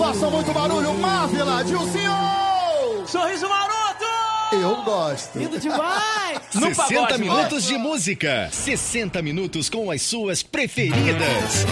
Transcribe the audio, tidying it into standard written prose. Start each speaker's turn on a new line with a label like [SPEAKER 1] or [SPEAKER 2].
[SPEAKER 1] Faça muito barulho, Mávila, Dilcinho!
[SPEAKER 2] Sorriso maroto!
[SPEAKER 1] Eu gosto.
[SPEAKER 2] Lindo demais!
[SPEAKER 3] 60 minutos de música. 60 minutos com as suas preferidas.